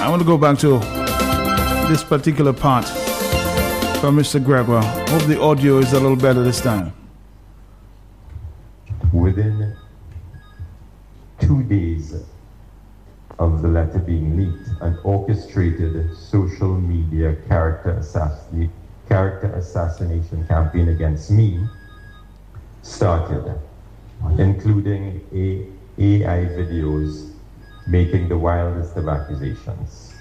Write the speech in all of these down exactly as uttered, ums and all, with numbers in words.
want to go back to this particular part from Mister Gregoire. Hope the audio is a little better this time. Within two days of the letter being leaked, an orchestrated social media character, assassin- character assassination campaign against me started, including A- AI videos making the wildest of accusations.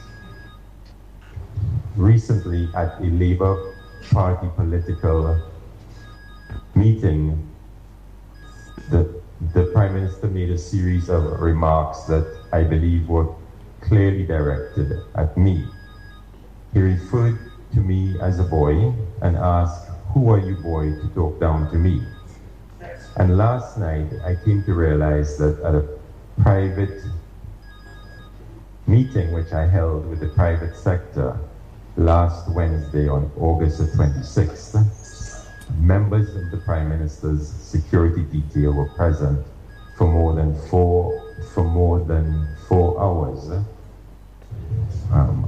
Recently, at a Labour Party political meeting, the, the Prime Minister made a series of remarks that I believe were clearly directed at me. He referred to me as a boy and asked, "Who are you, boy, to talk down to me?" And last night, I came to realize that at a private meeting which I held with the private sector last Wednesday on August the twenty-sixth, members of the Prime Minister's security detail were present for more than four for more than four hours, um,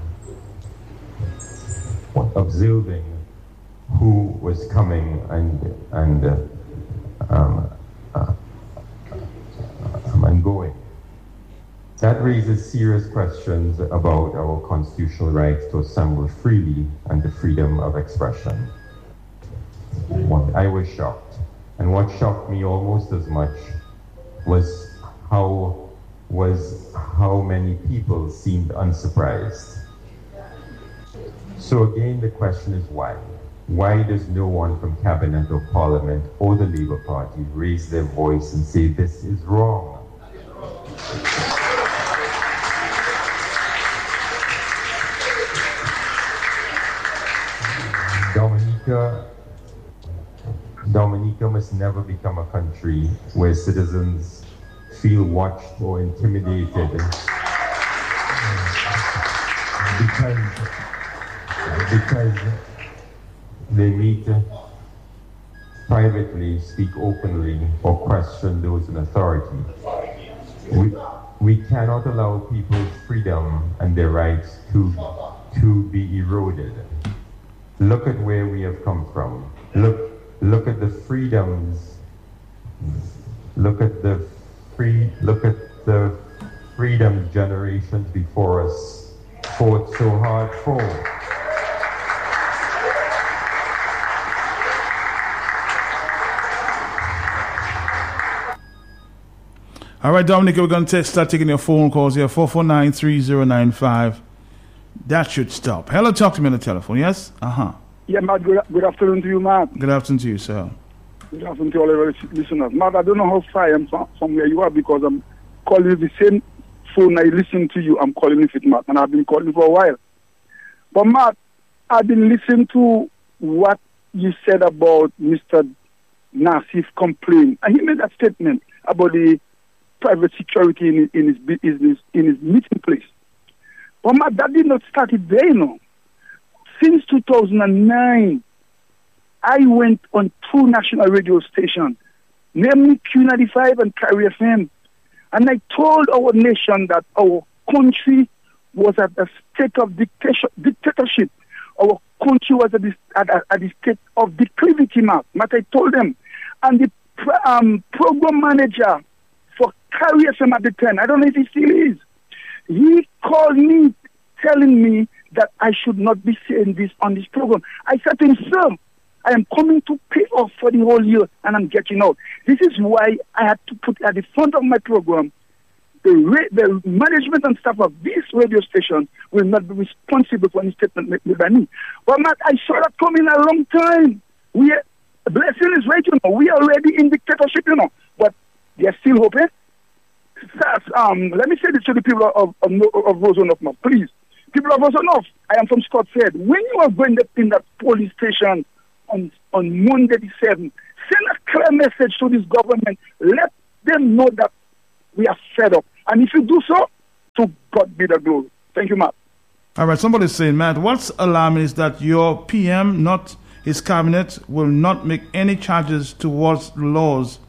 observing who was coming and and uh, um, uh, and going. That raises serious questions about our constitutional rights to assemble freely and the freedom of expression. I was shocked, and what shocked me almost as much was how was how many people seemed unsurprised. So again, the question is why? Why does no one from Cabinet or Parliament or the Labour Party raise their voice and say this is wrong? Dominica, Dominica must never become a country where citizens feel watched or intimidated because, because they meet privately, speak openly, or question those in authority. We, we cannot allow people's freedom and their rights to, to be eroded. Look at where we have come from. Look, look at the freedoms. Look at the free. Look at the freedoms generations before us fought so hard for. All right, Dominic, we're going to start taking your phone calls here. four four nine, three zero nine five. That should stop. Hello, talk to me on the telephone, yes? Uh-huh. Yeah, Matt, good, good afternoon to you, Matt. Good afternoon to you, sir. Good afternoon to all our listeners. Matt, I don't know how far I am from, from where you are because I'm calling you the same phone I listen to you. I'm calling it, Matt, and I've been calling for a while. But, Matt, I've been listening to what you said about Mister Nassif complaint. And he made that statement about the private security in, in, his, in, his, in his meeting place. But Matt, that did not start it there, you know. Since two thousand nine, I went on two national radio stations, namely Q ninety-five and Carry F M, and I told our nation that our country was at a state of dictatorship. Our country was at, this, at, a, at a state of declivity, Matt. Matt, I told them. And the um, program manager for Carry F M at the time, I don't know if he still is, he called me telling me that I should not be saying this on this program. I said to him, sir, I am coming to pay off for the whole year and I'm getting out. This is why I had to put at the front of my program, the, ra- the management and staff of this radio station will not be responsible for any statement made by me. But Matt, I saw that coming a long time. We are, blessing is right, you know. We are already in dictatorship, you know. But they're still hoping. Um, let me say this to the people of, of, of Rosenhoff, please. People of Rosenhoff, I am from Scott said, when you are going up in that police station on, on Monday the seventh, send a clear message to this government. Let them know that we are fed up. And if you do so, to God be the glory. Thank you, Matt. All right, somebody's saying, Matt, what's alarming is that your P M, not his cabinet, will not make any charges towards laws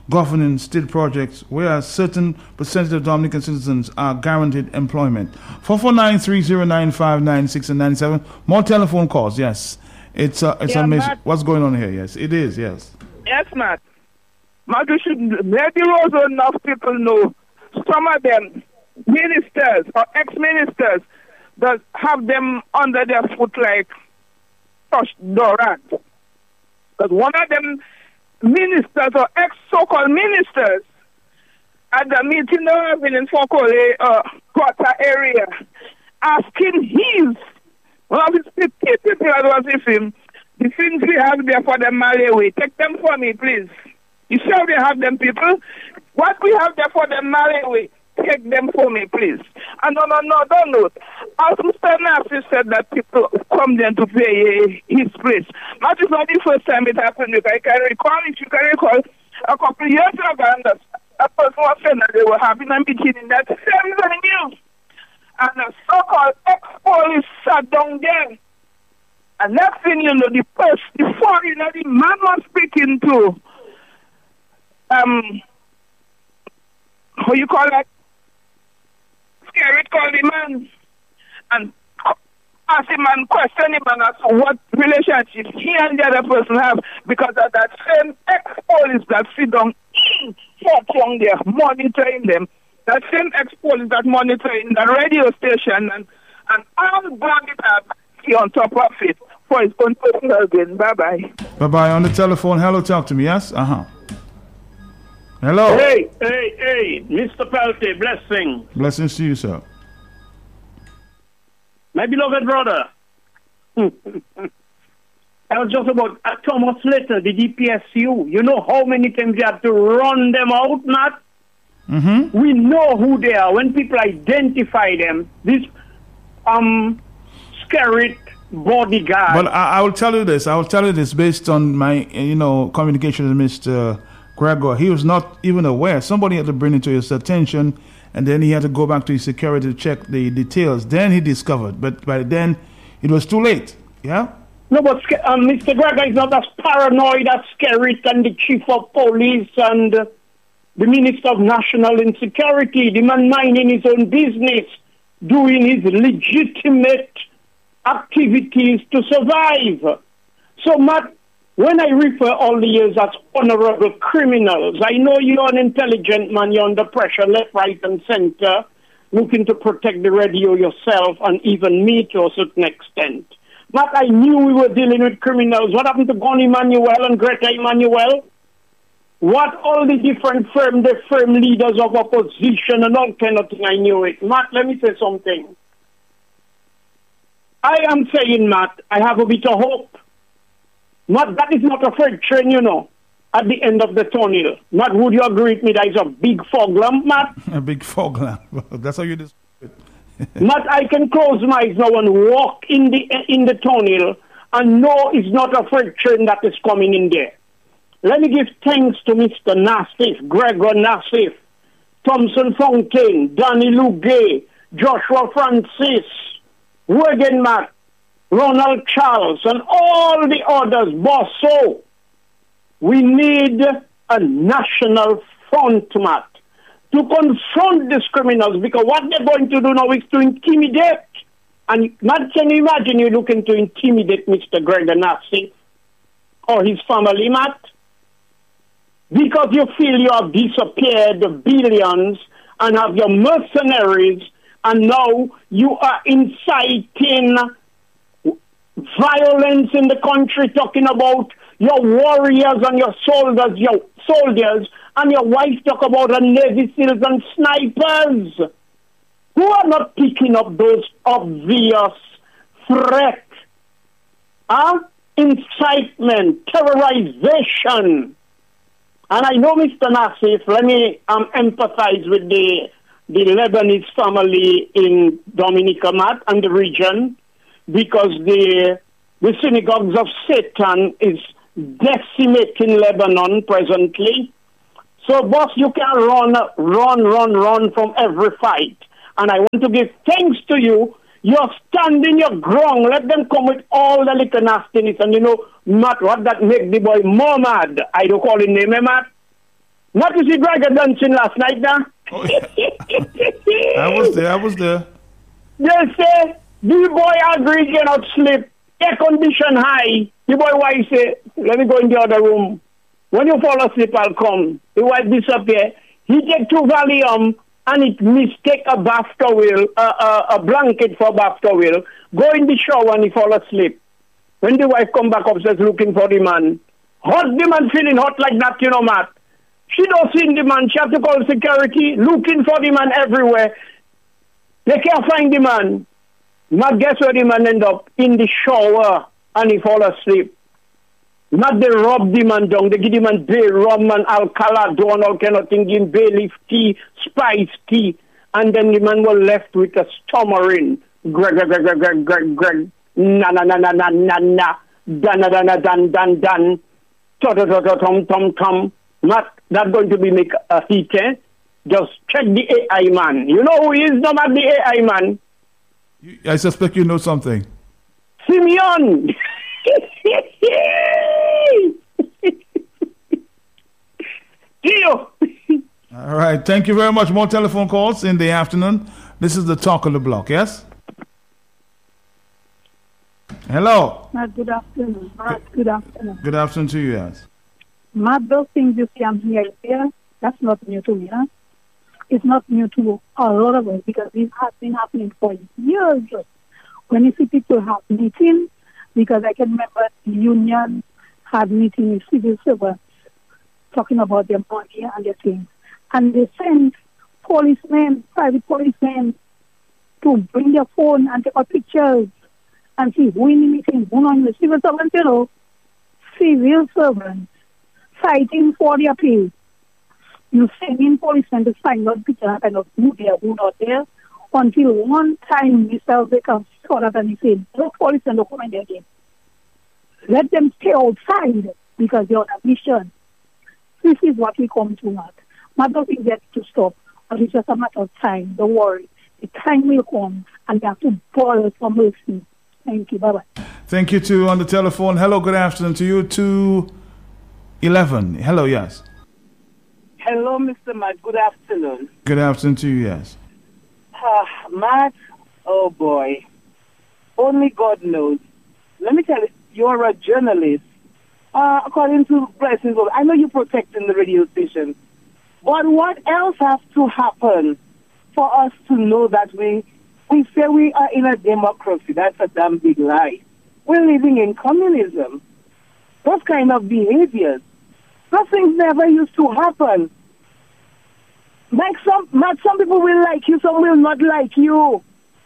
governing state projects, whereas certain percentage of Dominican citizens are guaranteed employment. four four nine, three zero nine five, nine six and nine seven. More telephone calls, yes. It's uh, it's yeah, amazing. Matt. What's going on here? Yes, it is, yes. Yes, Matt. Matt, we should let the also enough people know some of them ministers or ex-ministers that have them under their foot like Tosh Durant. Because one of them ministers or ex-so-called ministers at the meeting they were having in Fokole uh, Quarter area asking his, one of his people that was with him, the things we have there for the Malawi, take them for me, please. You see how they have them people? What we have there for the Malawi, take them for me, please. And on another note, as Mister Nassi said that people come there to pay uh, his place. That is not the first time it happened. I can recall, if you can recall, a couple of years ago, a person was saying that they were having a meeting in that same venue. And a so-called ex-police sat down there. And next thing you know, the person, the foreigner, the man was speaking to, um, how you call that? Scary call the man. And ask him and question him and ask what relationship he and the other person have because of that same ex-police that sit down in Fort Young there, monitoring them. That same ex-police that monitoring the radio station and, and all brought it up he on top of it for his own personal gain. Bye-bye. Bye-bye. On the telephone. Hello, talk to me. Yes? Uh-huh. Hello. Hey, hey, hey, Mister Pelte, blessing. Blessings to you, sir. My beloved brother. I was just about uh, Thomas Slater, the D P S U. You know how many times you have to run them out, Matt? Mm-hmm. We know who they are. When people identify them, this um scary bodyguard. But I, I will tell you this. I will tell you this based on my, you know, communication with Mister Gregor. He was not even aware. Somebody had to bring it to his attention, and then he had to go back to his security to check the details. Then he discovered. But by then, it was too late. Yeah? No, but um, Mister Gregor is not as paranoid as Skerritt and the chief of police and uh, the Minister of National Insecurity. The man minding his own business, doing his legitimate activities to survive. So, Matt, when I refer all the years as honorable criminals, I know you're an intelligent man, you're under pressure, left, right, and center, looking to protect the radio yourself and even me to a certain extent. But I knew we were dealing with criminals. What happened to Gon Emanuel and Greta Emanuel? What all the different firm, the firm leaders of opposition and all kind of thing, I knew it. Matt, let me say something. I am saying, Matt, I have a bit of hope. Matt, that is not a freight train, you know, at the end of the tunnel. Matt, would you agree with me that is a big fog lamp, Matt? A big fog lamp. That's how you describe it. Matt, I can close my eyes now and walk in the in the tunnel and know it's not a freight train that is coming in there. Let me give thanks to Mister Nassif, Gregor Nassif, Thompson Fontaine, Danny Lugay, Joshua Francis, Wigan Matt, Ronald Charles, and all the others, Bosso. We need a national front, Matt, to confront these criminals, because what they're going to do now is to intimidate. And Matt, can you imagine you looking to intimidate Mister Gregor Nassif or his family, Matt? Because you feel you have disappeared billions and have your mercenaries, and now you are inciting violence in the country, talking about your warriors and your soldiers, your soldiers, and your wife talk about the Navy SEALs and snipers who are not picking up those obvious threats, huh? Incitement, terrorization. And I know, Mister Nassif, let me um, empathize with the the Lebanese family in Dominica, Matt, and the region, because the the synagogues of Satan is decimating Lebanon presently. So, boss, you can run, run, run, run from every fight. And I want to give thanks to you. You're standing your ground. Let them come with all the little nastiness. And you know, Matt, what that make the boy more mad? I don't call him name, eh, Matt? Not to see Gregor dancing last night now. Oh, yeah. I was there, I was there. They say, the boy agreed cannot sleep. Air condition high. The boy wife say, let me go in the other room. When you fall asleep, I'll come. The wife disappear. He take two Valium and it mistake a bath towel, uh, uh, a blanket for bath towel. Go in the shower and he fall asleep. When the wife come back upstairs looking for the man, hot the man feeling hot like that, you know, Matt. She don't see the man. She have to call security, looking for the man everywhere. They can't find the man. Matt, guess where the man end up? In the shower and he fall asleep. Not they rob the man down, they give the man bay rum and alcala, down all kind of thing, give him bay leaf tea, spice tea, and then the man was left with a stammering, greg, greg, greg, greg, greg, greg, na na na na na na na, dan dan dan dan dan dan, to to to to tom tom tom. Not that going to be make a hit, eh? Just check the A I man. You know who he is, no matter the A I man. I suspect you know something. Simeon. All right. Thank you very much. More telephone calls in the afternoon. This is the talk of the block. Yes. Hello. Matt, good afternoon. Matt, good afternoon. Good afternoon to you. Yes. Matt, those things you see I'm here, here, that's not new to me. Huh? It's not new to a lot of us because this has been happening for years. When you see people have meetings, because I can remember the union had meeting with civil servants talking about their money and their things. And they send policemen, private policemen, to bring their phone and take out pictures and see who in the meeting, who not in the civil servants, you know, civil servants fighting for their pay. You send in policemen to find out pictures and of who there, who not there, until one time Mister Baker saw that and he said, no policemen don't come in there again. Let them stay outside because they're on a mission. This is what we come to, Matt. Matt doesn't get to stop, but it's just a matter of time. Don't worry. The time will come and we have to borrow for mercy. Thank you. Bye-bye. Thank you, too, on the telephone. Hello, good afternoon to you, two eleven. Hello, yes. Hello, Mister Matt. Good afternoon. Good afternoon to you, yes. Uh, Matt, oh boy. Only God knows. Let me tell you, you're a journalist. Uh, according to Blessings, I know you're protecting the radio station. But what else has to happen for us to know that we we say we are in a democracy? That's a damn big lie. We're living in communism. Those kind of behaviors, those things never used to happen. Like some, some people will like you, some will not like you.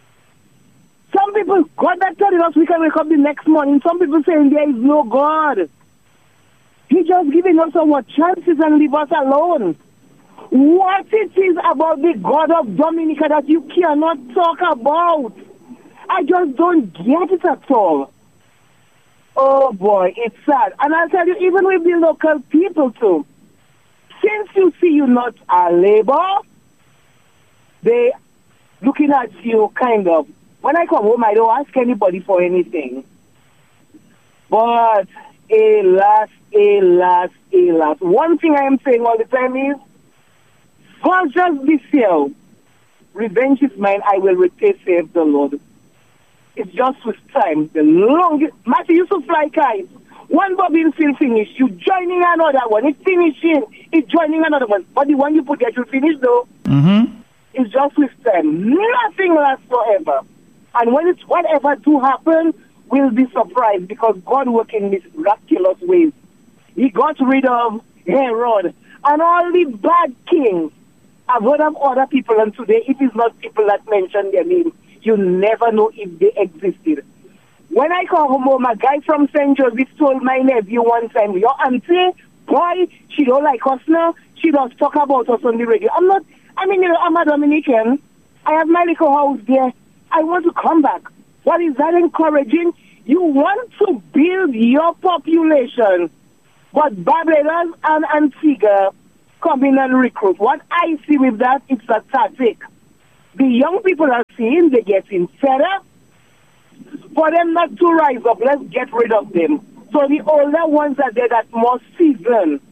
Some people, God that telling us we can wake up the next morning. Some people saying there is no God. He just giving us our chances and leave us alone. What it is about the God of Dominica that you cannot talk about? I just don't get it at all. Oh boy, it's sad. And I'll tell you, even with the local people too, since you see you're not a labor, they looking at you kind of. When I come home, I don't ask anybody for anything. But alas, alas, alas. One thing I am saying all the time is, God just this year, revenge is mine, I will repay, save the Lord. It's just with time. The longest, Matthew used to fly kites. One bobbin still finished. You joining another one. It's finishing. It's joining another one. But the one you put there should finish though. Mm-hmm. It's just with time. Nothing lasts forever. And when it's whatever to happen, we'll be surprised because God works in miraculous ways. He got rid of Herod and all the bad kings. I've heard of other people, and today it is not people that mention their name. You never know if they existed. When I come home, a guy from Saint Joseph told my nephew one time, your auntie, boy, she don't like us now. She does talk about us on the radio. I'm not, I mean, you know, I'm a Dominican. I have my little house there. I want to come back. What is that encouraging? You want to build your population, but Barbados and Antigua come in and recruit. What I see with that, it's a tactic. The young people are seeing they're getting fed up. For them not to rise up, let's get rid of them. So the older ones are there that more seasoned.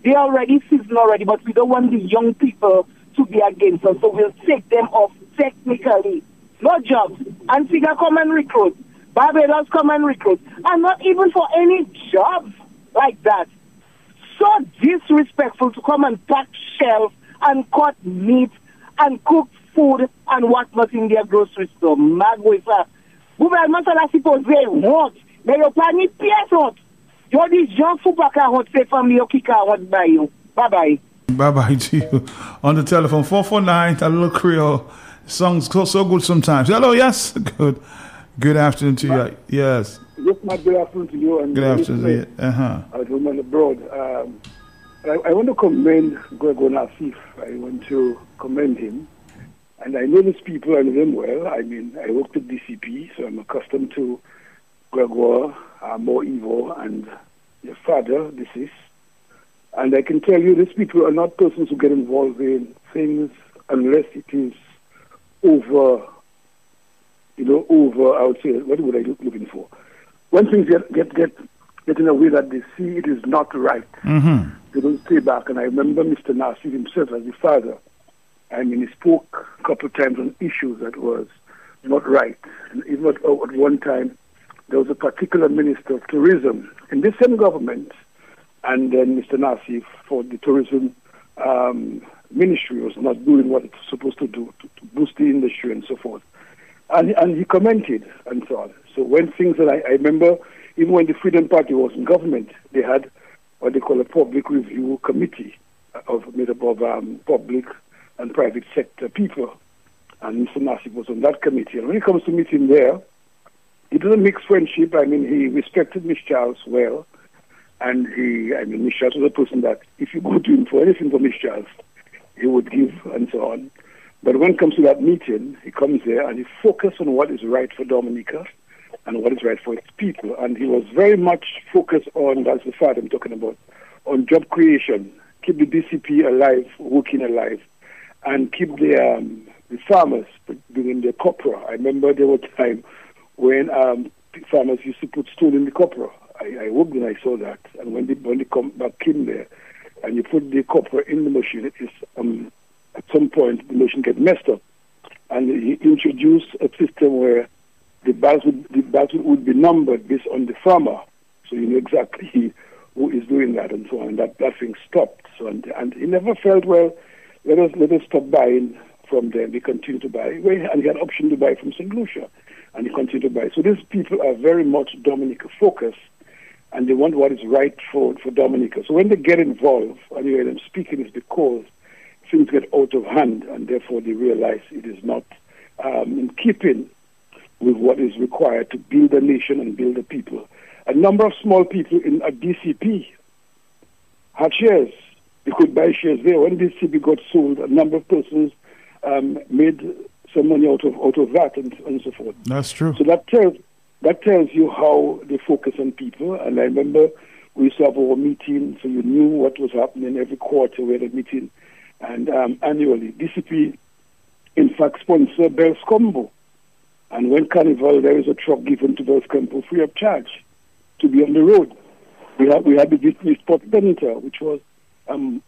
They already seasoned already, but we don't want the young people to be against us, so we'll take them off technically. No jobs. Antigua come and recruit. Barbados come and recruit. And not even for any jobs like that. So disrespectful to come and pack shelves and cut meat and cook food and whatnot in their grocery store. Magwesa. Gouvernement la suppose honte. Mais yo pas ni pièce honte. Yo dis Jean fou pas ka honte, c'est famille qui ka honte by you. Bye bye. Bye bye to you. On the telephone, four four nine, a little Creole. Songs so, so good sometimes. Hello, yes. Good. Good afternoon to you. Yes. Yes, my good afternoon to you. And good afternoon. Uh-huh. I was woman abroad. Um, I, I want to commend Gregor Nassif. I want to commend him. And I know these people, I know them well. I mean, I worked with D C P, so I'm accustomed to Gregor, uh, Mo Ivo, and your father, this is. And I can tell you, these people are not persons who get involved in things unless it is over, you know, over, I would say, what would I look looking for? When things get, get, get, get in a way that they see it is not right, mm-hmm. they don't stay back. And I remember Mister Nassif himself as the father. I mean, he spoke a couple of times on issues that was not right. And even at, at one time, there was a particular minister of tourism in this same government, and then Mister Nassif for the tourism um, ministry was not doing what it's supposed to do to, to boost the industry and so forth. And, and he commented and so on. So when things that I, I remember, even when the Freedom Party was in government, they had what they call a public review committee of made up of um, public and private sector people. And Mister Nassif was on that committee. And when it comes to meeting there, he didn't mix friendship. I mean, he respected Miss Charles well. And he, I mean, Miss Charles was a person that if you go to him for anything for Miss Charles, he would give and so on. But when it comes to that meeting, he comes there and he focuses on what is right for Dominica and what is right for its people. And he was very much focused on, that's the father I'm talking about, on job creation, keep the D C P alive, working alive, and keep the, um, the farmers doing their copra. I remember there was a time when um, farmers used to put stone in the copra. I, I worked and I saw that. And when they, when they come back in there and you put the copper in the machine, it is, um, at some point the machine gets messed up. And he introduced a system where the bags would, the bags would be numbered based on the farmer. So you know exactly who is doing that and so on. And that, that thing stopped. So and, and he never felt, well, let us, let us stop buying from them. They continue to buy. And he had an option to buy from Saint Lucia. And he continued to buy. So these people are very much Dominica focused. And they want what is right for, for Dominica. So when they get involved, and you hear them speaking, is because things get out of hand, and therefore they realize it is not um, in keeping with what is required to build a nation and build a people. A number of small people in a D C P had shares. They could buy shares there. When D C P got sold, a number of persons um, made some money out of out of that and, and so forth. That's true. So that tells That tells you how they focus on people. And I remember we used to have our meeting, so you knew what was happening every quarter. We had a meeting, and um, annually. D C P, in fact, sponsor Bells Combo. And when Carnival, there is a truck given to Bells Combo free of charge to be on the road. We had, we had the Disney Sports Center, which was um,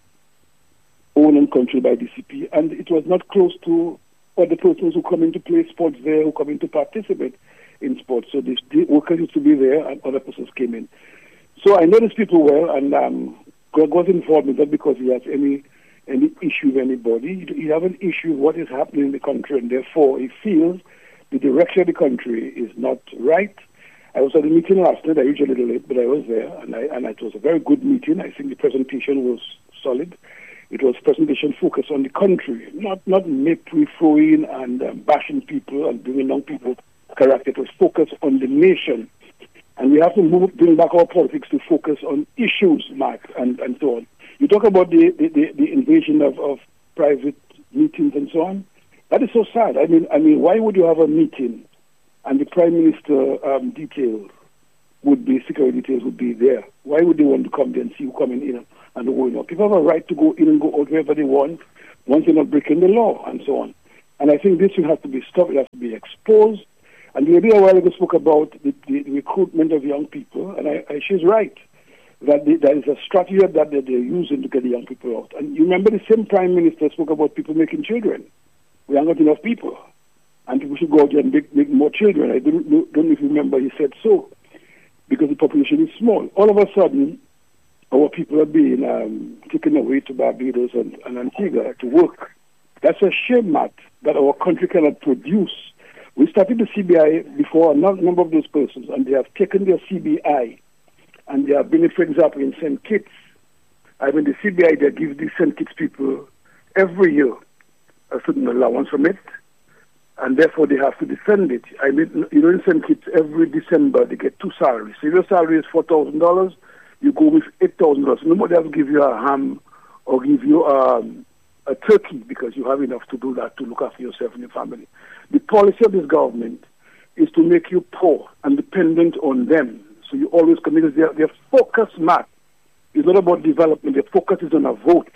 owned and controlled by D C P. And it was not close to other persons who come in to play sports there, who come in to participate in sports. So the workers used to be there and other persons came in. So I know these people well, and um, Greg was involved in that because he has any any issue with anybody. He have an issue with what is happening in the country, and therefore he feels the direction of the country is not right. I was at the meeting last night. I reached a little late, but I was there, and I and it was a very good meeting. I think the presentation was solid. It was a presentation focused on the country, not not free-throwing and um, bashing people and bringing down people. Character. It was focused on the nation. And we have to move, bring back our politics to focus on issues, Mark, and, and so on. You talk about the, the, the, the invasion of, of private meetings and so on. That is so sad. I mean, I mean, why would you have a meeting and the Prime Minister um, detail would be, security details would be there? Why would they want to come there and see you coming in and going out? People have a right to go in and go out wherever they want once they're not breaking the law and so on. And I think this will have to be stopped. It has to be exposed. And the idea a while ago spoke about the, the, the recruitment of young people, and I, I, she's right. that they, that is a strategy that they, they're using to get the young people out. And you remember the same Prime Minister spoke about people making children. We are not enough people. And people should go out there and make, make more children. I don't, don't know if you remember he said so, because the population is small. All of a sudden, our people are being um, taken away to Barbados and, and Antigua to work. That's a shame, Matt, that our country cannot produce. We started the C B I before a number of those persons, and they have taken their C B I, and they have been, for example, in Saint Kitts. I mean, the C B I, they give the Saint Kitts people every year a certain allowance from it, and therefore they have to defend it. I mean, you know, in Saint Kitts, every December they get two salaries. So your salary is four thousand dollars, you go with eight thousand dollars. Nobody has to give you a ham or give you um, a turkey because you have enough to do that, to look after yourself and your family. The policy of this government is to make you poor and dependent on them. So you always commit, their, their focus, Matt, is not about development. Their focus is on a vote.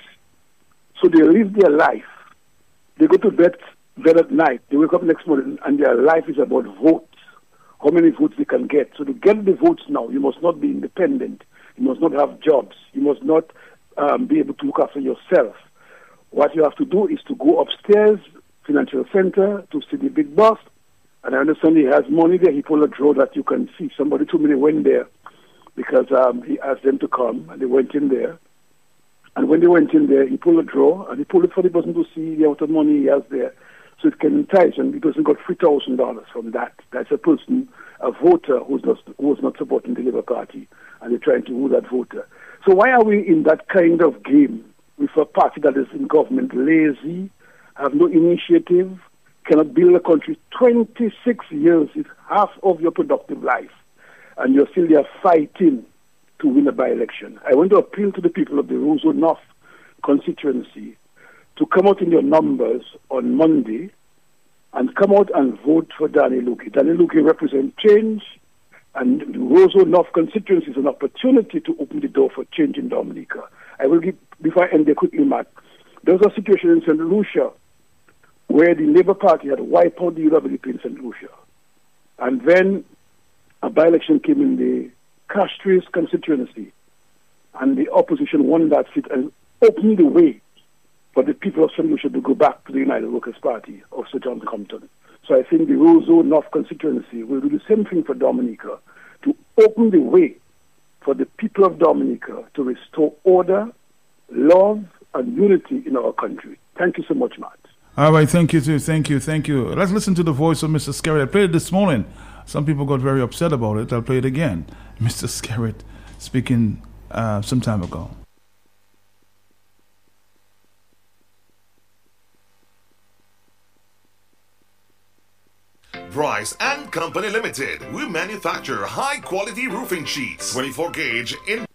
So they live their life. They go to bed, bed at night. They wake up next morning, and their life is about votes, how many votes they can get. So to get the votes now, you must not be independent. You must not have jobs. You must not um, be able to look after yourself. What you have to do is to go upstairs, financial center, to see the big boss. And I understand he has money there. He pulled a draw that you can see. Somebody told me they went there because um, he asked them to come, and they went in there. And when they went in there, he pulled a draw, and he pulled it for the person to see the amount of money he has there. So it can entice him. The person got three thousand dollars from that. That's a person, a voter who's not, who's not supporting the Labour Party, and they're trying to woo that voter. So why are we in that kind of game with a party that is in government, lazy, have no initiative, cannot build a country? twenty-six years is half of your productive life, and you're still there fighting to win a by-election. I want to appeal to the people of the Roseau North constituency to come out in your numbers on Monday and come out and vote for Danny Luque. Danny Luque represents change, and the Roseau North constituency is an opportunity to open the door for change in Dominica. I will give, before I end there quickly, Matt, there was a situation in Saint Lucia where the Labour Party had wiped out the U W P in Saint Lucia. And then a by-election came in the Castries constituency, and the opposition won that seat and opened the way for the people of Saint Lucia to go back to the United Workers' Party of Sir John Compton. So I think the Roseau North constituency will do the same thing for Dominica, to open the way for the people of Dominica to restore order, love, and unity in our country. Thank you so much, Matt. All right, thank you, too. Thank you, thank you. Let's listen to the voice of Mister Skerritt. I played it this morning. Some people got very upset about it. I'll play it again. Mister Skerritt speaking uh, some time ago. Bryce and Company Limited. We manufacture high-quality roofing sheets, twenty-four gauge in.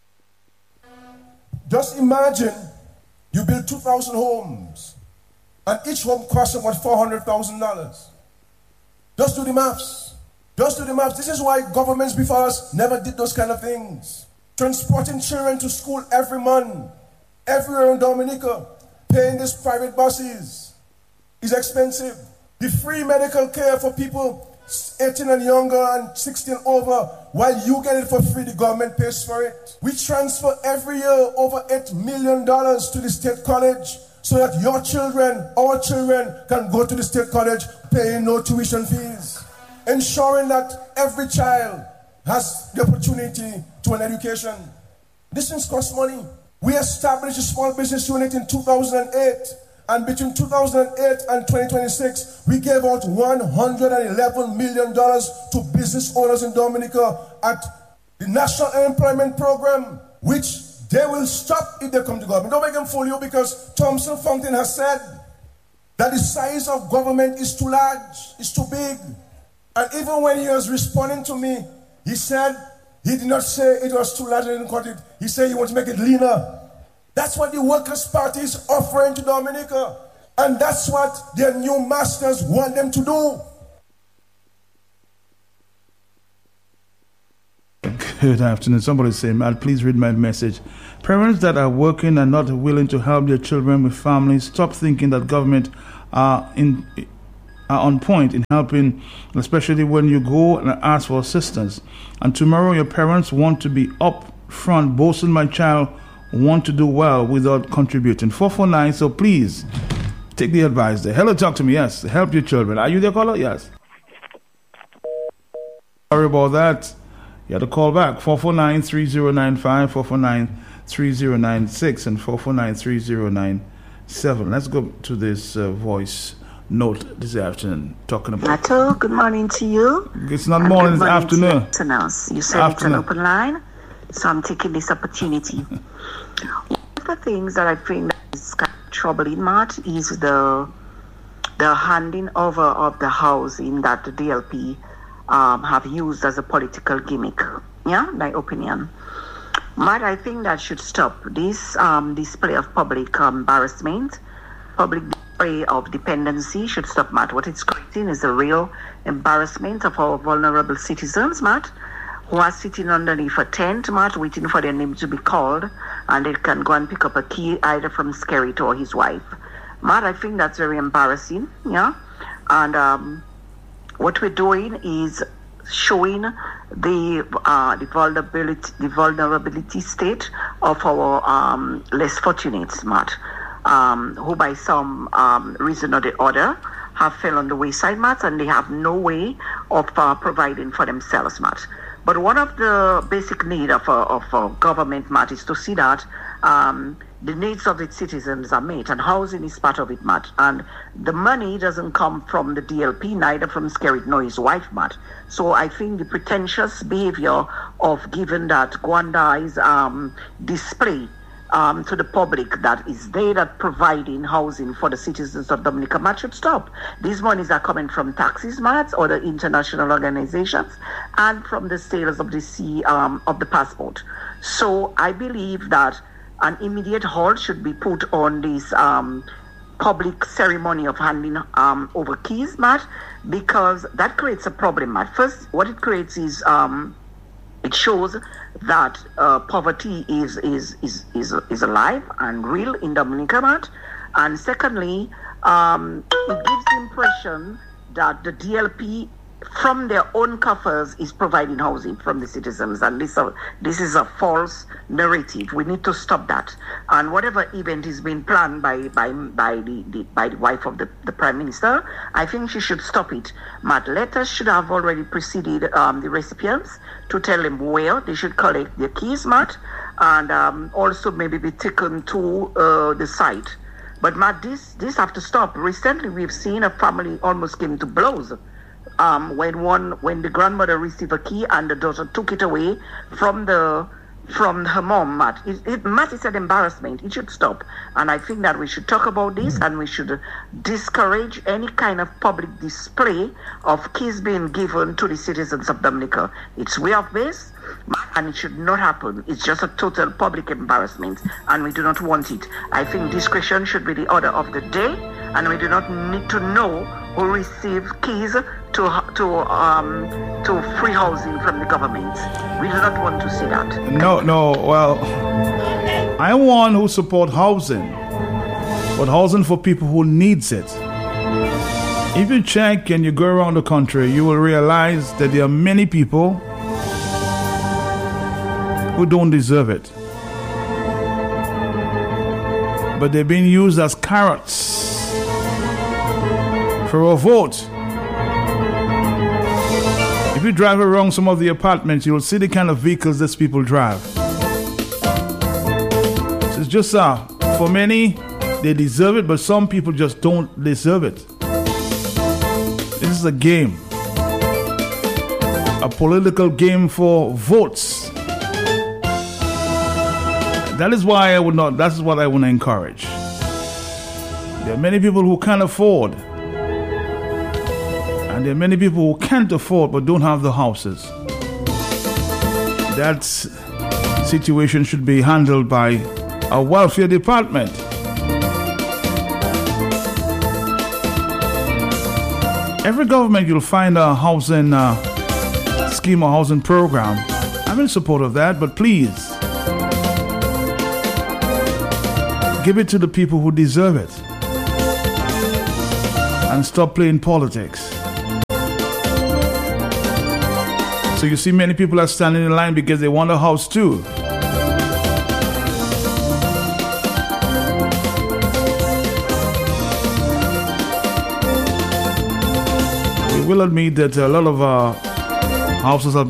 Just imagine you build two thousand homes, and each home costs about four hundred thousand dollars. Just do the maths. Just do the maths. This is why governments before us never did those kind of things. Transporting children to school every month, everywhere in Dominica, paying these private buses is expensive. The free medical care for people eighteen and younger and sixteen over, while you get it for free, the government pays for it. We transfer every year over eight million dollars to the state college so that your children, our children, can go to the state college paying no tuition fees. Ensuring that every child has the opportunity to an education. These things cost money. We established a small business unit in two thousand eight, and between two thousand eight and twenty twenty-six, we gave out one hundred eleven million dollars to business owners in Dominica at the National Employment Program, which they will stop if they come to government. Don't make them fool you, because Thompson Fountain has said that the size of government is too large, is too big. And even when he was responding to me, he said he did not say it was too large and didn't cut it. He said he wants to make it leaner. That's what the Workers' Party is offering to Dominica. And that's what their new masters want them to do. Good afternoon. Somebody's saying, Matt, please read my message. Parents that are working and not willing to help their children with families, stop thinking that government are in... are on point in helping, especially when you go and ask for assistance. And tomorrow your parents want to be up front boasting my child want to do well without contributing. four four nine, so please take the advice there. Hello, talk to me. Yes, help your children. Are you the caller? Yes. Sorry about that. You have to call back. four four nine, three zero nine five, four four nine, three zero nine six, and four four nine, three zero nine seven. Let's go to this uh, voice note this afternoon. Talking about... Nato, good morning to you. It's not morning, it's afternoon. You said afternoon. It's an open line, so I'm taking this opportunity. One of the things that I think is kind of troubling, Matt, is the the handing over of the housing that the D L P um, have used as a political gimmick. Yeah, my opinion. Matt, I think that should stop. This um, display of public embarrassment, public display of dependency should stop, Matt. What it's creating is a real embarrassment of our vulnerable citizens, Matt, who are sitting underneath a tent, Matt, waiting for their name to be called, and they can go and pick up a key either from Skerrit or his wife. Matt, I think that's very embarrassing, yeah? And um, what we're doing is showing the uh, the vulnerability the vulnerability state of our um, less fortunate, Matt, um, who by some um, reason or the other have fell on the wayside, Matt, and they have no way of uh, providing for themselves, Matt. But one of the basic needs of a, of a government, Matt, is to see that um, the needs of its citizens are met, and housing is part of it, Matt. And the money doesn't come from the D L P, neither from Skerrit nor his wife, Matt. So I think the pretentious behavior of giving that Gwanda's um, display um, to the public that is they that providing housing for the citizens of Dominica, Matt, should stop. These monies are coming from taxes, Matt, or the international organizations, and from the sales of the C um, of the passport. So I believe that an immediate halt should be put on this um, public ceremony of handing um, over keys, Matt, because that creates a problem, Matt. First, what it creates is um, it shows that uh, poverty is, is is is is alive and real in Dominica, Matt. And secondly, um, it gives the impression that the D L P, from their own coffers, is providing housing from the citizens, and this, uh, this is a false narrative. We need to stop that. And whatever event is being planned by by by the, the by the wife of the, the Prime Minister, I think she should stop it. Matt, letters should have already preceded um, the recipients to tell them where they should collect their keys, Matt, and um, also maybe be taken to uh, the site. But Matt, this this have to stop. Recently, we've seen a family almost came to blows. Um, when one, when the grandmother received a key and the daughter took it away from the, from her mom, Matt. It, it, Matt, is an embarrassment. It should stop. And I think that we should talk about this, and we should discourage any kind of public display of keys being given to the citizens of Dominica. It's way off base, and it should not happen. It's just a total public embarrassment, and we do not want it. I think discretion should be the order of the day, and we do not need to know who receive keys to to um to free housing from the government. We do not want to see that. No, no. Well, I'm one who support housing, but housing for people who needs it. If you check and you go around the country, you will realize that there are many people who don't deserve it, but they're being used as carrots for a vote. If you drive around some of the apartments, you'll see the kind of vehicles these people drive. So it's just uh, for many, they deserve it, but some people just don't deserve it. This is a game, a political game for votes. That is why I would not, that is what I want to encourage. There are many people who can't afford, and there are many people who can't afford but don't have the houses. That situation should be handled by a welfare department. Every government you'll find a housing uh, scheme or housing program. I'm in support of that, but please give it to the people who deserve it, and stop playing politics. So you see many people are standing in line because they want a house too. will admit that a lot of uh, houses have